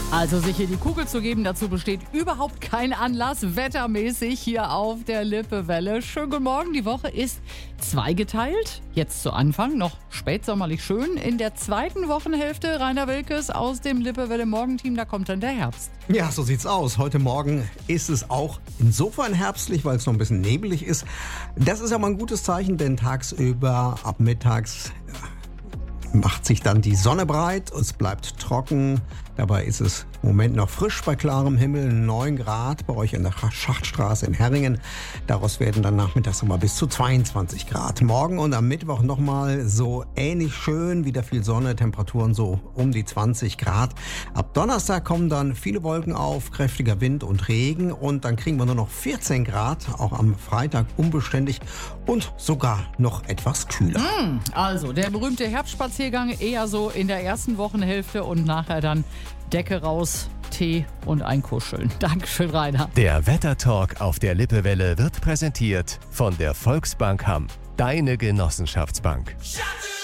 Also sich hier die Kugel zu geben, dazu besteht überhaupt kein Anlass, wettermäßig hier auf der Lippewelle. Schönen guten Morgen, die Woche ist zweigeteilt. Jetzt zu Anfang noch spätsommerlich schön. In der zweiten Wochenhälfte, Rainer Wilkes aus dem Lippewelle Morgenteam, da kommt dann der Herbst. Ja, so sieht's aus. Heute Morgen ist es auch insofern herbstlich, weil es noch ein bisschen nebelig ist. Das ist aber ein gutes Zeichen, denn tagsüber ab mittags macht sich dann die Sonne breit, es bleibt trocken. Dabei ist es im Moment noch frisch bei klarem Himmel, 9 Grad bei euch in der Schachtstraße in Herringen. Daraus werden dann nachmittags nochmal bis zu 22 Grad. Morgen und am Mittwoch nochmal so ähnlich schön, wieder viel Sonne, Temperaturen so um die 20 Grad. Ab Donnerstag kommen dann viele Wolken auf, kräftiger Wind und Regen und dann kriegen wir nur noch 14 Grad, auch am Freitag unbeständig und sogar noch etwas kühler. Also der berühmte Herbstspaziergang eher so in der ersten Wochenhälfte und nachher dann Decke raus, Tee und einkuscheln. Dankeschön, Rainer. Der Wettertalk auf der Lippewelle wird präsentiert von der Volksbank Hamm. Deine Genossenschaftsbank.